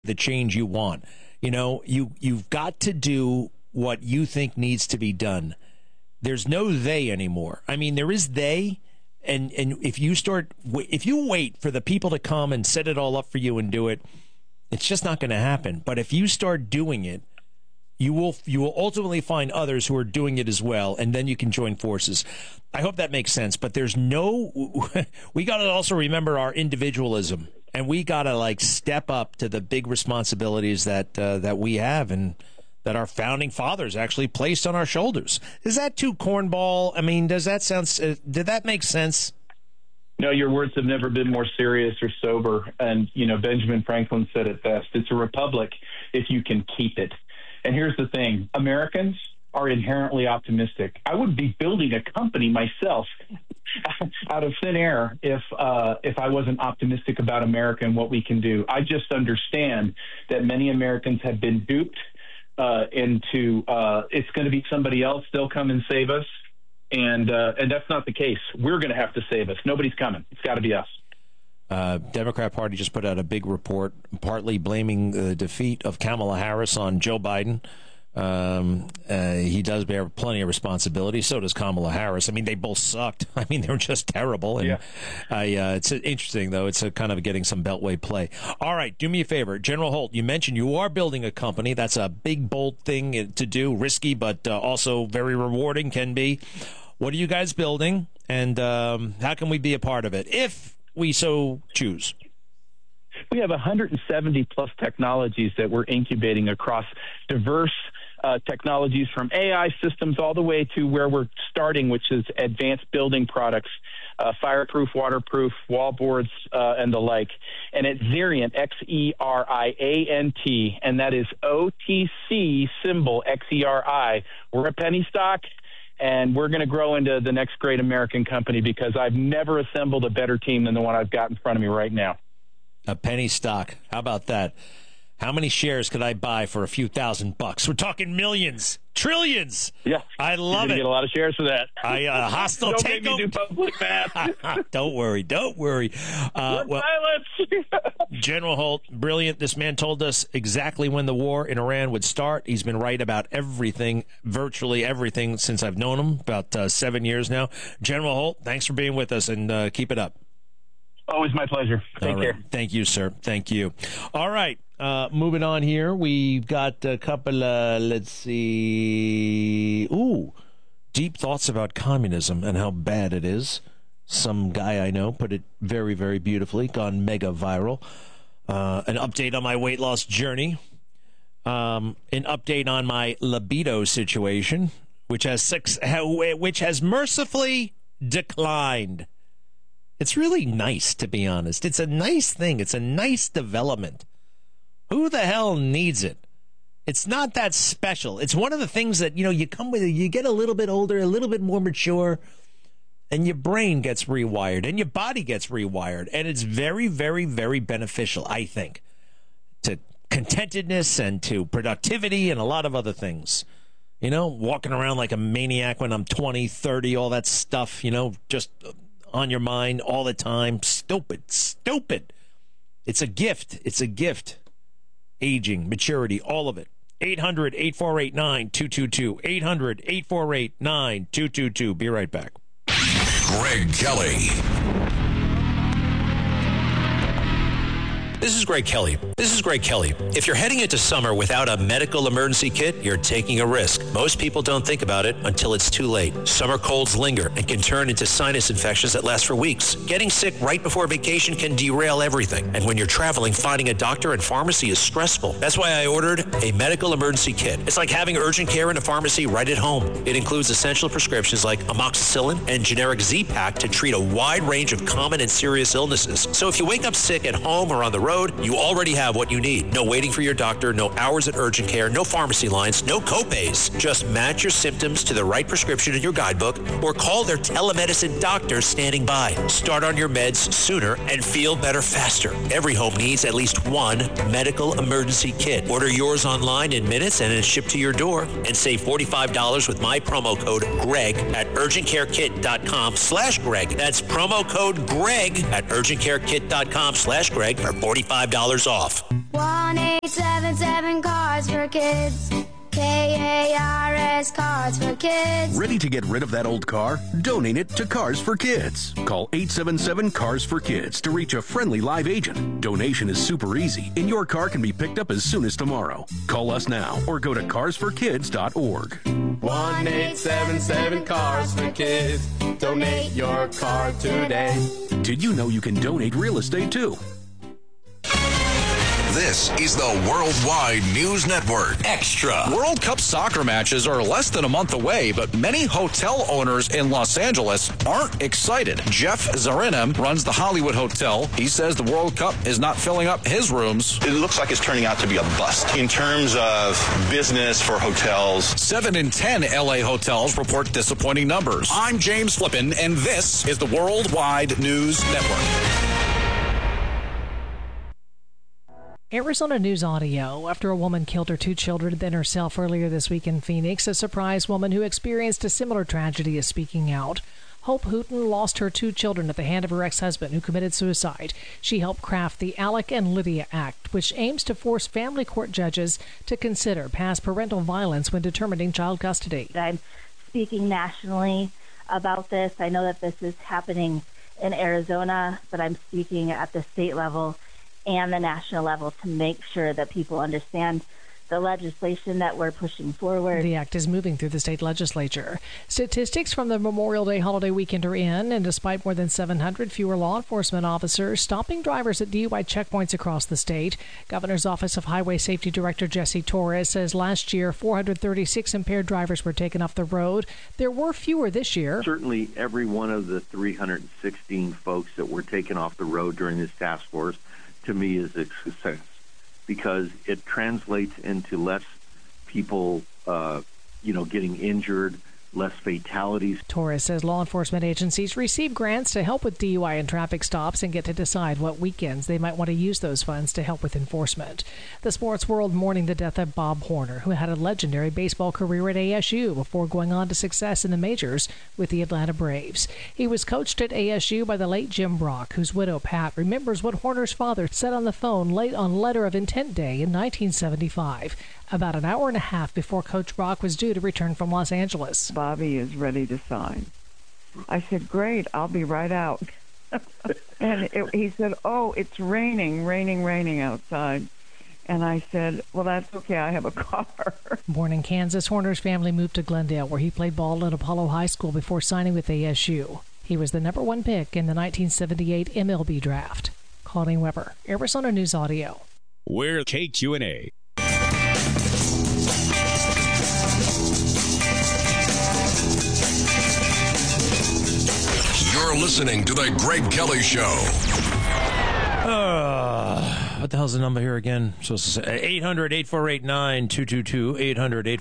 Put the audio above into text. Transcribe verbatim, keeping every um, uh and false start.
the change you want. You know, you, you've got to do what you think needs to be done. There's no they anymore. I mean, there is they, and, and if you start, if you wait for the people to come and set it all up for you and do it, it's just not going to happen. But if you start doing it, you will you will ultimately find others who are doing it as well, and then you can join forces. I hope that makes sense. But there's no, we got to also remember our individualism. And we got to, like, step up to the big responsibilities that uh, that we have and that our founding fathers actually placed on our shoulders. Is that too cornball? I mean, does that sound, uh, did that make sense? No, your words have never been more serious or sober. And, you know, Benjamin Franklin said it best. It's a republic if you can keep it. And here's the thing. Americans are inherently optimistic. I would be building a company myself out of thin air if uh, if I wasn't optimistic about America and what we can do. I just understand that many Americans have been duped uh, into uh, it's going to be somebody else. They'll come and save us. And uh, and that's not the case. We're going to have to save us. Nobody's coming. It's got to be us. Uh, Democrat Party just put out a big report, partly blaming the defeat of Kamala Harris on Joe Biden. Um, uh, he does bear plenty of responsibility. So does Kamala Harris. I mean, they both sucked. I mean, they were just terrible. And yeah. I, uh, it's interesting, though. It's a kind of getting some Beltway play. All right, do me a favor. General Holt, you mentioned you are building a company. That's a big, bold thing to do. Risky, but uh, also very rewarding can be. What are you guys building? And um, how can we be a part of it, if we so choose? We have one hundred seventy plus technologies that we're incubating across diverse uh, technologies, from A I systems all the way to where we're starting, which is advanced building products, uh, fireproof, waterproof, wall boards, uh, and the like. And it's Xeriant, X E R I A N T, and that is O T C symbol X E R I. We're a penny stock. And we're going to grow into the next great American company, because I've never assembled a better team than the one I've got in front of me right now. A penny stock. How about that? How many shares could I buy for a few thousand bucks? We're talking millions, trillions. Yeah, I love You're it. Get a lot of shares for that. I uh, hostile don't takeover. Make me do public math. Don't worry, don't worry. Uh, well, silence. General Holt, brilliant. This man told us exactly when the war in Iran would start. He's been right about everything, virtually everything, since I've known him, about uh, seven years now. General Holt, thanks for being with us, and uh, keep it up. Always my pleasure. Take right. care. Thank you, sir. Thank you. All right. Uh, moving on here. We've got a couple, uh, let's see. Ooh, deep thoughts about communism and how bad it is. Some guy I know put it very, very beautifully, gone mega viral. Uh, an update on my weight loss journey. Um, an update on my libido situation, which has six, which has mercifully declined. It's really nice, to be honest. It's a nice thing. It's a nice development. Who the hell needs it? It's not that special. It's one of the things that, you know, you come with it. You get a little bit older, a little bit more mature, and your brain gets rewired and your body gets rewired. And it's very, very, very beneficial, I think, to contentedness and to productivity and a lot of other things. You know, walking around like a maniac when I'm twenty, thirty, all that stuff, you know, just on your mind all the time. Stupid, stupid. It's a gift. It's a gift. Aging, maturity, all of it. eight hundred, eight four eight, nine two two two. eight hundred, eight four eight, nine two two two. Be right back. Greg Kelly. This is Greg Kelly. This is Greg Kelly. If you're heading into summer without a medical emergency kit, you're taking a risk. Most people don't think about it until it's too late. Summer colds linger and can turn into sinus infections that last for weeks. Getting sick right before vacation can derail everything. And when you're traveling, finding a doctor and pharmacy is stressful. That's why I ordered a medical emergency kit. It's like having urgent care in a pharmacy right at home. It includes essential prescriptions like amoxicillin and generic Z-Pak to treat a wide range of common and serious illnesses. So if you wake up sick at home or on the road, you already have what you need. No waiting for your doctor, no hours at urgent care, no pharmacy lines, no copays. Just match your symptoms to the right prescription in your guidebook or call their telemedicine doctor standing by. Start on your meds sooner and feel better faster. Every home needs at least one medical emergency kit. Order yours online in minutes and it's shipped to your door. And save forty-five dollars with my promo code GREG at urgentcarekit.com slash Greg. That's promo code GREG at urgentcarekit.com slash Greg for forty-five dollars off. yourself. one eight seven seven Cars for Kids. K A R S Cars for Kids. Ready to get rid of that old car? Donate it to Cars for Kids. Call eight seven seven Cars for Kids to reach a friendly live agent. Donation is super easy, and your car can be picked up as soon as tomorrow. Call us now or go to cars for kids dot org. one eight seven seven Cars for Kids. Donate your car today. Did you know you can donate real estate too? This is the Worldwide News Network. Extra. World Cup soccer matches are less than a month away, but many hotel owners in Los Angeles aren't excited. Jeff Zarinem runs the Hollywood Hotel. He says the World Cup is not filling up his rooms. It looks like it's turning out to be a bust in terms of business for hotels. Seven in ten L A hotels report disappointing numbers. I'm James Flippin, and this is the Worldwide News Network. Arizona News Audio. After a woman killed her two children, then herself earlier this week in Phoenix, a surprised woman who experienced a similar tragedy is speaking out. Hope Hooten lost her two children at the hand of her ex-husband, who committed suicide. She helped craft the Alec and Lydia Act, which aims to force family court judges to consider past parental violence when determining child custody. I'm speaking nationally about this. I know that this is happening in Arizona, but I'm speaking at the state level and the national level to make sure that people understand the legislation that we're pushing forward. The act is moving through the state legislature. Statistics from the Memorial Day holiday weekend are in, and despite more than seven hundred fewer law enforcement officers stopping drivers at D U I checkpoints across the state, Governor's Office of Highway Safety Director Jesse Torres says last year four hundred thirty-six impaired drivers were taken off the road. There were fewer this year. Certainly every one of the three hundred sixteen folks that were taken off the road during this task force, to me, is a success, because it translates into less people, uh, you know, getting injured, less fatalities. Torres says law enforcement agencies receive grants to help with D U I and traffic stops and get to decide what weekends they might want to use those funds to help with enforcement. The sports world mourning the death of Bob Horner, who had a legendary baseball career at A S U before going on to success in the majors with the Atlanta Braves. He was coached at A S U by the late Jim Brock, whose widow, Pat, remembers what Horner's father said on the phone late on Letter of Intent Day in nineteen seventy-five. About an hour and a half before Coach Brock was due to return from Los Angeles. Bobby is ready to sign. I said, great, I'll be right out. And it, he said, oh, it's raining, raining, raining outside. And I said, well, that's okay, I have a car. Born in Kansas, Horner's family moved to Glendale, where he played ball at Apollo High School before signing with A S U. He was the number one pick in the nineteen seventy-eight M L B draft. Colleen Weber, Arizona News Audio. We're K Q and A. You're listening to The Greg Kelly Show. Uh, what the hell's the number here again? So eight hundred, eight four eight, nine two two two, eight hundred, eight